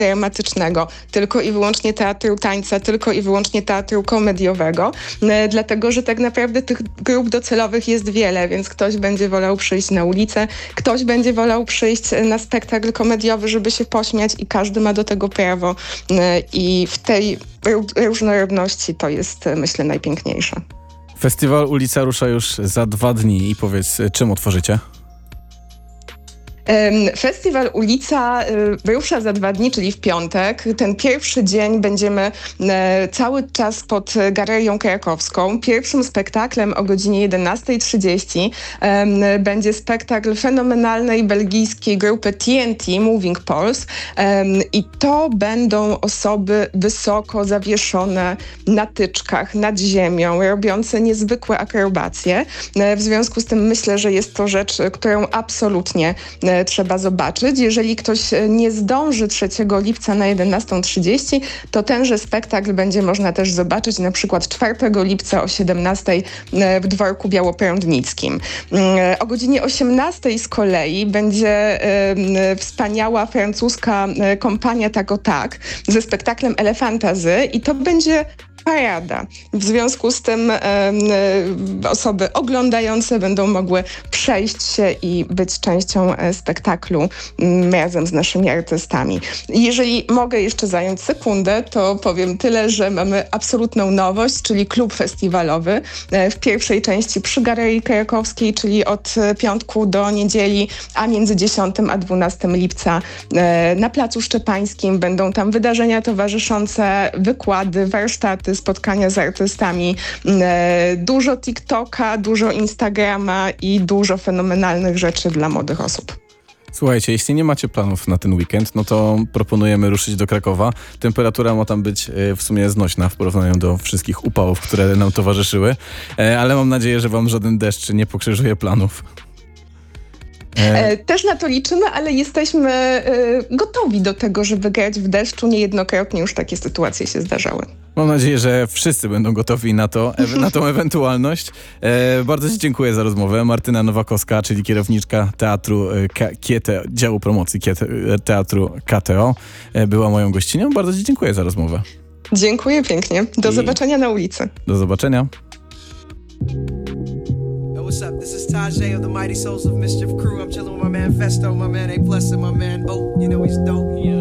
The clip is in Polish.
dramatycznego, tylko i wyłącznie teatru tańca, tylko i wyłącznie teatru komediowego, dlatego że tak naprawdę tych grup docelowych jest wiele, więc ktoś będzie wolał przyjść na ulicę, ktoś będzie wolał przyjść na spektakl komediowy, żeby się pośmiać i każdy ma do tego prawo i w tej różnorodności to jest, myślę, najpiękniejsze. Festiwal Ulica rusza już za 2 dni i powiedz, czym otworzycie? Festiwal Ulica rusza za 2 dni, czyli w piątek. Ten pierwszy dzień będziemy cały czas pod Galerią Krakowską. Pierwszym spektaklem o godzinie 11:30 będzie spektakl fenomenalnej belgijskiej grupy TNT, Moving Pulse. I to będą osoby wysoko zawieszone na tyczkach, nad ziemią, robiące niezwykłe akrobacje. W związku z tym myślę, że jest to rzecz, którą absolutnie trzeba zobaczyć. Jeżeli ktoś nie zdąży 3 lipca na 11:30, to tenże spektakl będzie można też zobaczyć na przykład 4 lipca o 17:00 w Dworku Białoprądnickim. O godzinie 18:00 z kolei będzie wspaniała francuska kompania Tak o Tak ze spektaklem Elefantazy i to będzie parada. W związku z tym osoby oglądające będą mogły przejść się i być częścią spektaklu razem z naszymi artystami. Jeżeli mogę jeszcze zająć sekundę, to powiem tyle, że mamy absolutną nowość, czyli klub festiwalowy w pierwszej części przy Galerii Krakowskiej, czyli od piątku do niedzieli, a między 10 a 12 lipca na Placu Szczepańskim będą tam wydarzenia towarzyszące, wykłady, warsztaty, spotkania z artystami, dużo TikToka, dużo Instagrama i dużo fenomenalnych rzeczy dla młodych osób. Słuchajcie, jeśli nie macie planów na ten weekend, no to proponujemy ruszyć do Krakowa. Temperatura ma tam być w sumie znośna w porównaniu do wszystkich upałów, które nam towarzyszyły, ale mam nadzieję, że wam żaden deszcz nie pokrzyżuje planów. Też na to liczymy, ale jesteśmy gotowi do tego, żeby grać w deszczu. Niejednokrotnie już takie sytuacje się zdarzały. Mam nadzieję, że wszyscy będą gotowi na tą ewentualność. Bardzo ci dziękuję za rozmowę. Martyna Nowakowska, czyli kierowniczka teatru działu promocji teatru KTO, była moją gościnią. Bardzo ci dziękuję za rozmowę. Dziękuję pięknie. Do zobaczenia na ulicy. Do zobaczenia. What's up? This is Tajay of the Mighty Souls of Mischief Crew. I'm chilling with my man Festo, my man A Plus, and my man Bo. You know he's dope. Yeah.